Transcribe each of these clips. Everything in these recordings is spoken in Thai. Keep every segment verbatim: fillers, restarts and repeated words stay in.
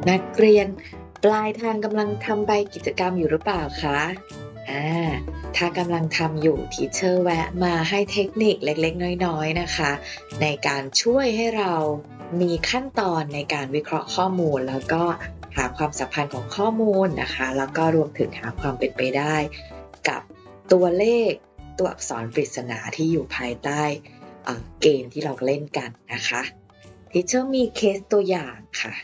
นักเรียนปลายทางกำลังทำใบกิจกรรมอยู่หรือเปล่าคะอ่าถ้ากำลังทำอยู่ทีเชอร์แวะมาให้เทคนิคเล็กๆน้อยๆนะคะในการช่วยให้เรามีขั้นตอนในการวิเคราะห์ข้อมูลแล้วก็หาความสัมพันธ์ของข้อมูลนะคะแล้วก็รวมถึงหาความเป็นไปได้กับตัวเลขตัวอักษรปริศนาที่อยู่ภายใต้เกมที่เราเล่นกันนะคะทีเชอร์มีเคสตัวอย่างค่ะ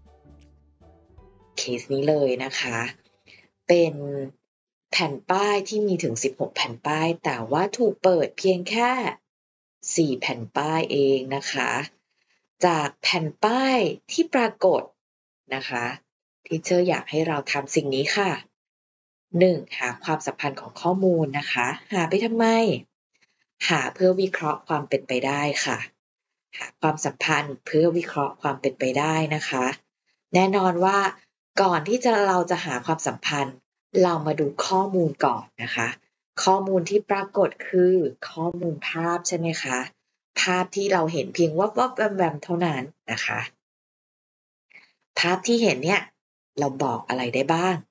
เคสนี้เลยนะคะเป็นแผ่นป้ายที่มีถึงสิบหกแผ่นป้ายแต่ว่าถูกเปิดเพียงแค่สี่แผ่นป้ายเองนะคะจากแผ่นป้ายที่ปรากฏนะคะทีเชอร์อยากให้เราทำสิ่งนี้ค่ะหนึ่งหาความสัมพันธ์ของข้อมูลนะคะหาไปทำไมหาเพื่อวิเคราะห์ความเป็นไปได้ค่ะหาความสัมพันธ์เพื่อวิเคราะห์ความเป็นไปได้นะคะแน่นอนว่าก่อนที่จะเราจะหาความสัมพันธ์เรามาดูข้อมูลก่อนนะคะข้อมูลที่ปรากฏคือข้อมูลภาพใช่ไหมคะภาพที่เราเห็นเพียงวับวับแวมแวมเท่านั้นนะคะภาพที่เห็นเนี่ยเราบอกอะไรได้บ้าง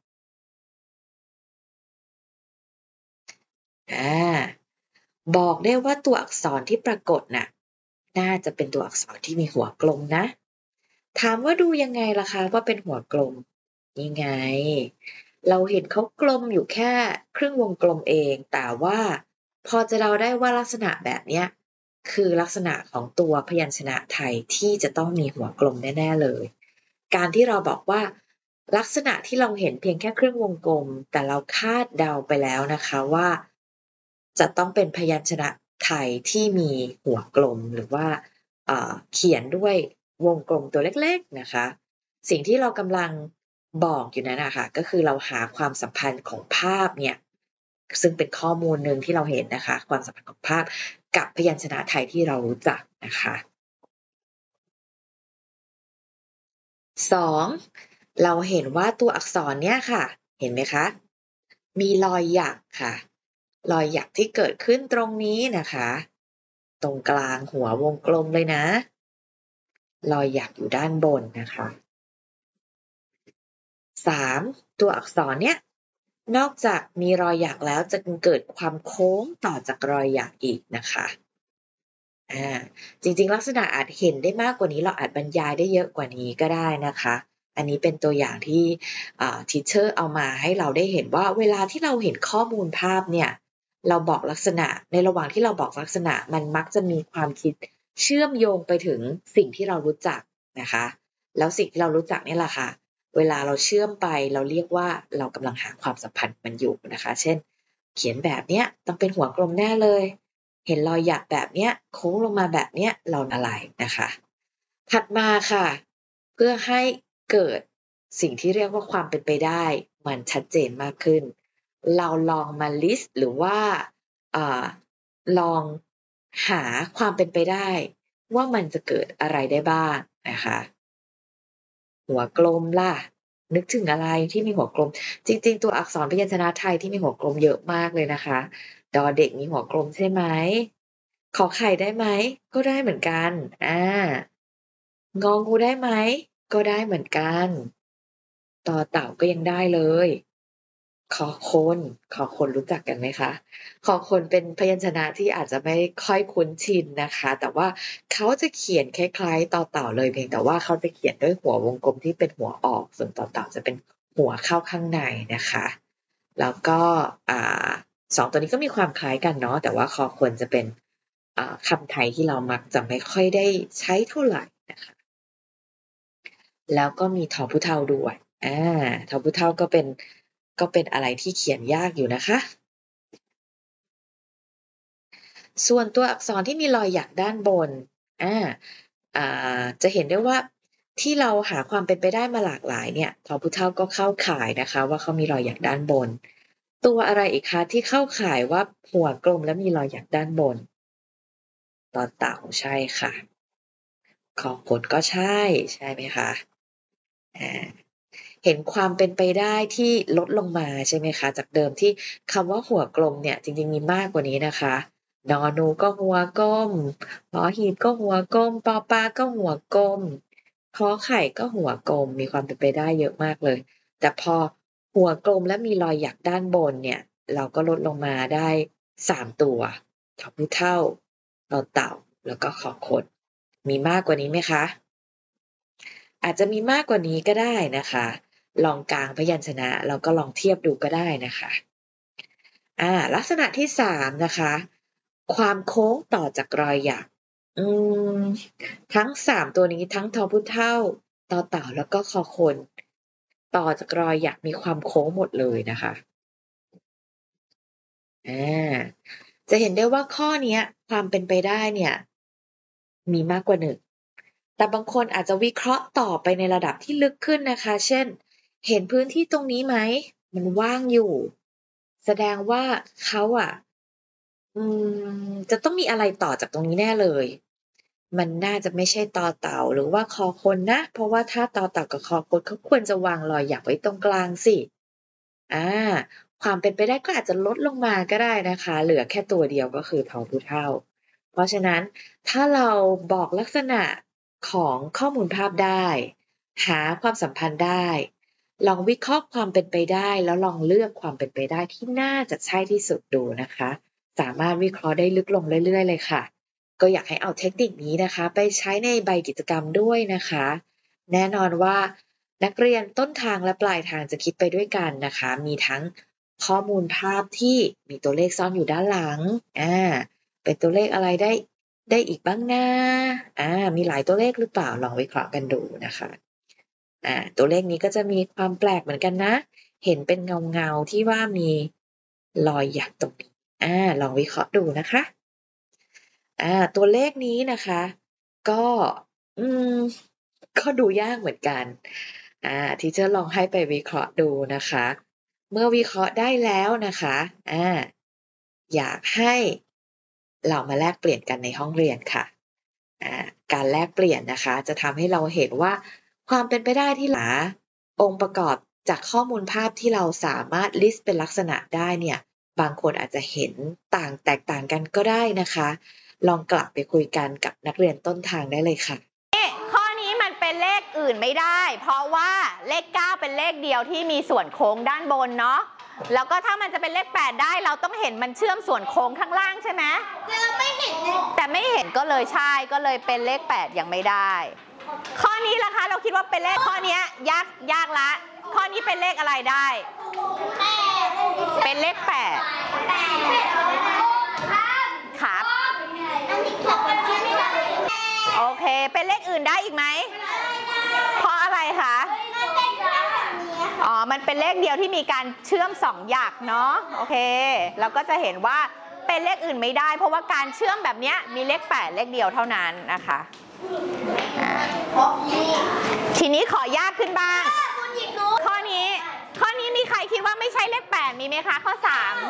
อ่าบอกได้ว่าตัวอักษรที่ปรากฏน่ะน่าจะเป็นตัวอักษรที่มีหัวกลมนะถามว่าดูยังไงล่ะคะว่าเป็นหัวกลมนี่ไงเราเห็นเขากลมอยู่แค่ครึ่งวงกลมเองแต่ว่าพอจะเดาได้ว่าลักษณะแบบเนี้ยคือลักษณะของตัวพยัญชนะไทยที่จะต้องมีหัวกลมแน่ๆเลยการที่เราบอกว่าลักษณะที่เราเห็นเพียงแค่ครึ่งวงกลมแต่เราคาดเดาไปแล้วนะคะว่าจะต้องเป็นพยัญชนะไทยที่มีหัวกลมหรือว่าเอ่อเขียนด้วยวงกลมตัวเล็กๆนะคะสิ่งที่เรากำลังบอกอยู่นั้นน่ะค่ะก็คือเราหาความสัมพันธ์ของภาพเนี่ยซึ่งเป็นข้อมูลหนึ่งที่เราเห็นนะคะความสัมพันธ์ของภาพกับพยัญชนะไทยที่เรารู้จักนะคะสองเราเห็นว่าตัวอักษรเนี่ยค่ะเห็นไหมคะมีรอยหยักค่ะรอยหยักที่เกิดขึ้นตรงนี้นะคะตรงกลางหัววงกลมเลยนะรอยหยักอยู่ด้านบนนะคะสามตัวอักษรเนี่ยนอกจากมีรอยหยักแล้วจะเกิดความโค้งต่อจากรอยหยักอีกนะคะอาจริงๆลักษณะอาจเห็นได้มากกว่านี้เราอาจบรรยายได้เยอะกว่านี้ก็ได้นะคะอันนี้เป็นตัวอย่างที่อ่า Teacher เอามาให้เราได้เห็นว่าเวลาที่เราเห็นข้อมูลภาพเนี่ยเราบอกลักษณะในระหว่างที่เราบอกลักษณะมันมักจะมีความคิดเชื่อมโยงไปถึงสิ่งที่เรารู้จักนะคะแล้วสิ่งที่เรารู้จักเนี่ยแหละค่ะ เวลาเราเชื่อมไปเราเรียกว่าเรากำลังหาความสัมพันธ์มันอยู่นะคะเช่นเขียนแบบเนี้ยต้องเป็นหัวกลมแน่เลยเห็นรอยหยักแบบเนี้ยโค้งลงมาแบบเนี้ยเราอะไรนะคะถัดมาค่ะเพื่อให้เกิดสิ่งที่เรียกว่าความเป็นไปได้มันชัดเจนมากขึ้นเราลองมาลิสต์หรือว่าอ่าลองหาความเป็นไปได้ว่ามันจะเกิดอะไรได้บ้างนะคะ หัวกลมล่ะนึกถึงอะไรที่มีหัวกลมจริงๆตัวอักษรพยัญชนะไทยที่มีหัวกลมเยอะมากเลยนะคะดอเด็กมีหัวกลมใช่ไหมขอไข่ได้ไหมก็ได้เหมือนกันอางองูได้ไหมก็ได้เหมือนกันต่อเต่าก็ยังได้เลยคอคนคอคนรู้จักกันไหมคะคอคนเป็นพยัญชนะที่อาจจะไม่ค่อยคุ้นชินนะคะแต่ว่าเขาจะเขียนคล้ายๆต่อเต่าเลยเพียงแต่ว่าเขาจะเขียนด้วยหัววงกลมที่เป็นหัวออกส่วนต่อเต่าจะเป็นหัวเข้าข้างในนะคะแล้วก็อ่าสองตัวนี้ก็มีความคล้ายกันเนาะแต่ว่าคอควรจะเป็นอ่าคำไทยที่เรามักจะไม่ค่อยได้ใช้เท่าไรนะคะแล้วก็มีทอผู้เฒ่าด้วยอาทอผู้เฒ่าก็เป็นก็เป็นอะไรที่เขียนยากอยู่นะคะ ส่วนตัวอักษรที่มีรอยหยักด้านบนอาอ่าจะเห็นได้ว่าที่เราหาความเป็นไปได้มาหลากหลายเนี่ยทผู้เฒ่าก็เข้าข่ายนะคะว่าเขามีรอยหยักด้านบนตัวอะไรอีกคะที่เข้าข่ายว่าหัวกลมและมีรอยหยักด้านบนต่อเต่าใช่ค่ะขอขดก็ใช่ใช่ไหมคะอาเห็นความเป็นไปได้ที่ลดลงมาใช่ไหมคะจากเดิมที่คำว่าหัวกลมเนี่ยจริงๆมีมากกว่านี้นะคะนอนูก็หัวก้มหอหีบก็หัวก้มปอปลาก็หัวก้มขอไข่ก็หัวกลมมีความเป็นไปได้เยอะมากเลยแต่พอหัวกลมและมีรอยหยักด้านบนเนี่ยเราก็ลดลงมาได้สามตัวทอผู้เท่าต่อเต่าแล้วก็ขอคดมีมากกว่านี้ไหมคะอาจจะมีมากกว่านี้ก็ได้นะคะลองกลางพยัญชนะแล้วก็ลองเทียบดูก็ได้นะคะอ่าลักษณะที่สามนะคะความโค้งต่อจากรอยหยักอืมทั้งสามตัวนี้ทั้งทอผู้เท่าต่อเต่าแล้วก็คอคนต่อจากรอยหยักมีความโค้งหมดเลยนะคะอ่าจะเห็นได้ว่าข้อนี้ความเป็นไปได้เนี่ยมีมากกว่าหนึ่งแต่บางคนอาจจะวิเคราะห์ต่อไปในระดับที่ลึกขึ้นนะคะเช่นเห็นพื้นที่ตรงนี้ไหมมันว่างอยู่แสดงว่าเขาอ่ะอืมจะต้องมีอะไรต่อจากตรงนี้แน่เลยมันน่าจะไม่ใช่ต่อเต่าหรือว่าคอคนนะเพราะว่าถ้าต่อเต่ากับคอคนเขาควรจะวางรอยหยักไว้ตรงกลางสิอ่าความเป็นไปได้ก็อาจจะลดลงมาก็ได้นะคะเหลือแค่ตัวเดียวก็คือทอผู้เท่าเพราะฉะนั้นถ้าเราบอกลักษณะของข้อมูลภาพได้หาความสัมพันธ์ได้ลองวิเคราะห์ความเป็นไปได้แล้วลองเลือกความเป็นไปได้ที่น่าจะใช่ที่สุดดูนะคะสามารถวิเคราะห์ได้ลึกลงเรื่อยๆเลยค่ะก็อยากให้เอาเทคนิคนี้นะคะไปใช้ในใบกิจกรรมด้วยนะคะแน่นอนว่านักเรียนต้นทางและปลายทางจะคิดไปด้วยกันนะคะมีทั้งข้อมูลภาพที่มีตัวเลขซ่อนอยู่ด้านหลังอ่าเป็นตัวเลขอะไรได้ได้อีกบ้างนะอ่ามีหลายตัวเลขหรือเปล่าลองวิเคราะห์กันดูนะคะอ่าตัวเลขนี้ก็จะมีความแปลกเหมือนกันนะเห็นเป็นเงาเงาที่ว่ามีรอยหยักตรงนี้อ่าลองวิเคราะห์ดูนะคะอ่าตัวเลขนี้นะคะก็อืมก็ดูยากเหมือนกันอ่าทีเชอร์ลองให้ไปวิเคราะห์ดูนะคะเมื่อวิเคราะห์ได้แล้วนะคะอ่าอยากให้เรามาแลกเปลี่ยนกันในห้องเรียนค่ะอ่าการแลกเปลี่ยนนะคะจะทำให้เราเห็นว่าความเป็นไปได้ที่หลาองค์ประกอบจากข้อมูลภาพที่เราสามารถ list เป็นลักษณะได้เนี่ยบางคนอาจจะเห็นต่างแตกต่างกันก็ได้นะคะลองกลับไปคุยกันกับนักเรียนต้นทางได้เลยค่ะข้อนี้มันเป็นเลขอื่นไม่ได้เพราะว่าเลขเก้าเป็นเลขเดียวที่มีส่วนโค้งด้านบนเนาะแล้วก็ถ้ามันจะเป็นเลขแปดได้เราต้องเห็นมันเชื่อมส่วนโค้งข้างล่างใช่ไหมแต่เราไม่เห็นแต่ไม่เห็นก็เลยใช่ก็เลยเป็นเลขแปดยังไม่ได้ข้อนี้ล่ะคะเราคิดว่าเป็นเลขข้อนี้ยากยากละข้อนี้เป็นเลขอะไรได้เป็นเลขแปดครับโอเคเป็นเลขอื่นได้อีกไหมเพราะอะไรคะอ๋อมันเป็นเลขเดียวที่มีการเชื่อมสองหยักเนาะโอเคเราก็จะเห็นว่าเป็นเลขอื่นไม่ได้เพราะว่าการเชื่อมแบบนี้มีเลขแปดเลขเดียวเท่านั้นนะคะทีนี้ขอยากขึ้นบ้างข้อนี้ข้อนี้มีใครคิดว่าไม่ใช่เลขแปดมีไหมคะข้อสาม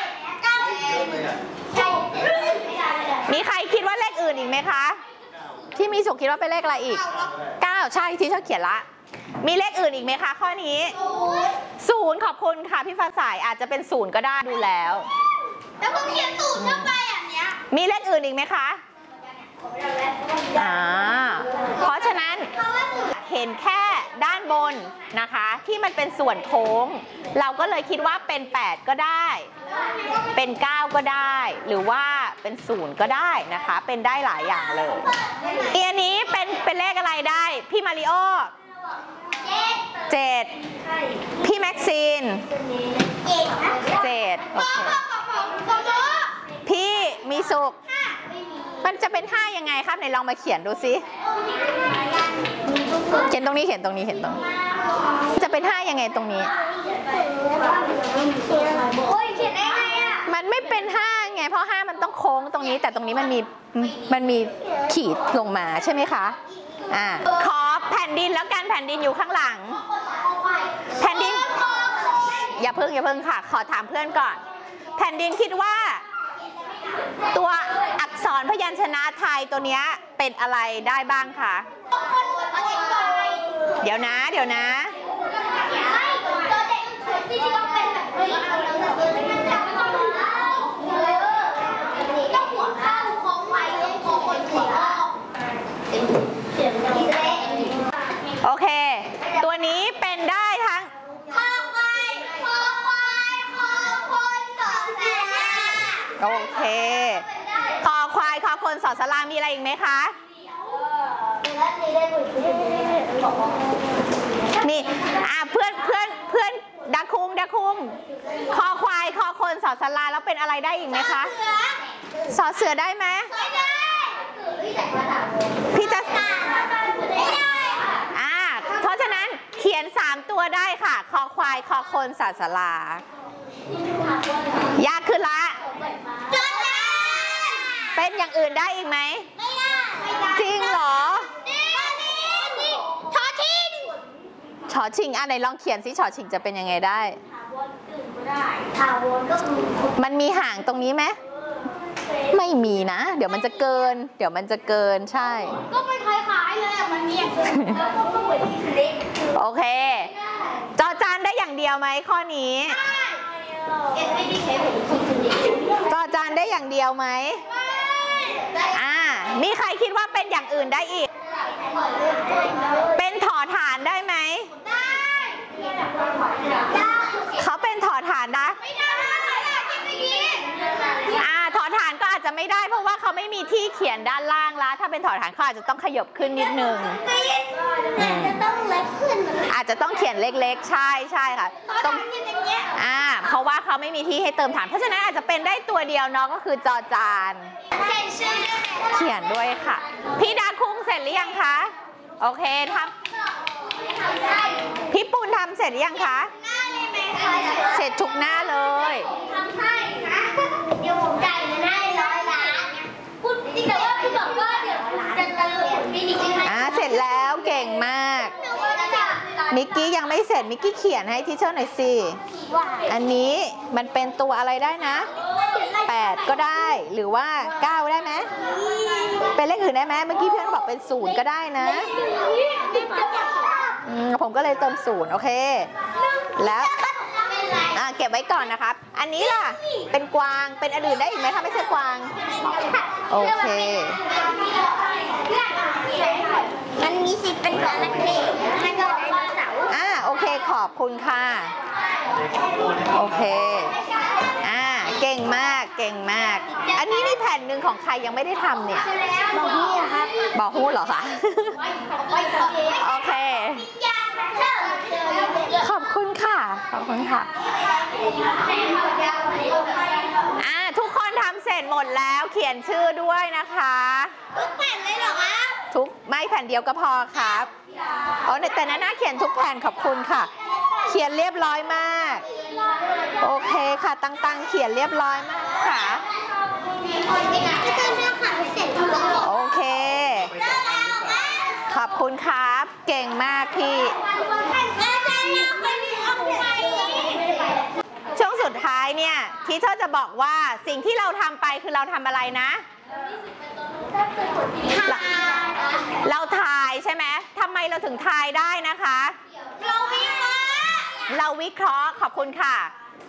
มีใครคิดว่าเลขอื่นอีกไหมคะที่มีสุขคิดว่าเป็นเลขอะไรอีกเก้าใช่ที่เขาเขียนละมีเลขอื่นอีกไหมคะข้อนี้ศูนย์ขอบคุณค่ะพี่ฟ้าใสอาจจะเป็นศูนย์ก็ได้ดูแล้วแล้วผมเขียนศูนย์เข้าไปแบบเนี้ยมีเลขอื่นอีกไหมคะอ่าเพราะฉะนั้นเห็นแค่ด้านบนนะคะที่มันเป็นส่วนโค้งเราก็เลยคิดว่าเป็นแปดก็ได้เป็นเก้าก็ได้หรือว่าเป็นศูนย์ก็ได้นะคะเป็นได้หลายอย่างเลยอันนี้เป็นเป็นเลขอะไรได้พี่มาริโอเจ็ดพี่แม็กซีนเจ็ดโอเคพี่มีสุขมันจะเป็นห้ายังไงครับไหนลองมาเขียนดูสิเขียนตรงนี้เขียนตรงนี้เขียนตรงนี้จะเป็นห้ายังไงตรงนี้มันไม่เป็นห้าไงเพราะห้ามันต้องโค้งตรงนี้แต่ตรงนี้มันมีมันมีขีดลงมาใช่ไหมคะอ่าขอแผ่นดินแล้วกันแผ่นดินอยู่ข้างหลังแผ่นดินอย่าเพิ่งอย่าเพิ่งค่ะขอถามเพื่อนก่อนแผ่นดินคิดว่าตัวอักษรพยัญชนะไทยตัวนี้เป็นอะไรได้บ้างคะเดี๋ยวนะเดี๋ยวนะโอเคตัวนี้เป็นได้ทั้งคอควายคอควายคอคนสอสลาโอเคคอควายคอคนสอสลามีอะไรอีกไหมคะนี่อ่ะเพื่อนเพื่อนเพื่อนดาคุงดาคุงคอควายคอคนสอสลาแล้วเป็นอะไรได้อีกไหมคะสอเสือได้ไหมพี่จะอ่าเพราะฉะนั้นเขียนสามตัวได้ค่ะคอควายคอคนสอสลายากขึ้นละเป็นอย่างอื่นได้อีกไหมจริงเหรอชอชิงชอชิงอ่ะไหนลองเขียนสิชอชิงจะเป็นยังไงได้มันมีห่างตรงนี้ไหมไม่มีนะเดี๋ยวมันจะเกินเดี๋ยวมันจะเกินใช่ก็ไม่คล้ายๆเลยมันมีอย่างอื่นแล้วก็เหมือนที่เล็กโอเคจอจานได้อย่างเดียวไหมข้อนี้จอจานได้อย่างเดียวไหมอ่ามีใครคิดว่าเป็นอย่างอื่นได้อีกเป็นถอฐานได้ไหมเขาเป็นถอฐานนะอ่าถอฐานก็อาจจะไม่ได้เพราะว่าเขาไม่มีที่เขียนด้านล่างแล้วถ้าเป็นถอฐานเขาอาจจะต้องขยบขึ้นนิดนึงอาจจะต้องเล็กขึ้นอาจจะต้องเขียนเล็กๆใช่ใช่ค่ะต้องอ่าเพราะว่าเขาไม่มีที่ให้เติมฐานเพราะฉะนั้นอาจจะเป็นได้ตัวเดียวเนาะก็คือจอจานเขียนด้วยค่ะพี่ดาคุ้งเสร็จหรือยังคะโอเคทำพี่ปูนทำเสร็จหรือยังคะเสร็จทุกหน้าเลยทำให้นะเดี๋ยวผมจ่ายเงินให้ร้อยล้านพูดจริงแต่ว่าพี่บอกว่าเดี๋ยวจะตลกพี่นิกกี้อ่าเสร็จแล้วเก่งมากมิกกี้ยังไม่เสร็จมิกกี้เขียนให้ทีเชอร์หน่อยสิอันนี้มันเป็นตัวอะไรได้นะแปดก็ได้หรือว่าเก้าได้ไหมเป็นเลขอื่นได้ไหมเมื่อกี้เพื่อนบอกเป็นศูนย์ก็ได้นะผมก็เลยเติมศูนย์โอเคแล้วอ่าเก็บไว้ก่อนนะครับอันนี้ล่ะเป็นกวางเป็นอันอื่นได้อีกไหมถ้าไม่ใช่กวางโอเคมันมีสิทธิ์เป็นของนักเรียนมันก็เป็นเสาอ่าโอเคขอบคุณค่ะโอเคอ่าเก่งมากเก่งมากอันนี้มีแผ่นหนึ่งของใครยังไม่ได้ทำเนี่ยบอกฮู้ครับบอกฮู้เหรอคะโอเคขอบคุณค่ะขอบคุณค่ะอ่าทุกคนทำเสร็จหมดแล้วเขียนชื่อด้วยนะคะทุกแผ่นเลยเหรอครับทุกไม่แผ่นเดียวก็พอครับอ๋อแต่นั้นน่าเขียนทุกแผ่นขอบคุณค่ะเขียนเรียบร้อยมากโอเคค่ะตั้งๆเขียนเรียบร้อยมากค่ะโอเคขอบคุณครับเก่งมากพี่ช่วงสุดท้ายเนี่ยทีเชอร์จะบอกว่าสิ่งที่เราทำไปคือเราทำอะไรนะเราทายใช่ไหมทำไมเราถึงทายได้นะคะเราวิเคราะห์เราวิเคราะห์ขอบคุณค่ะ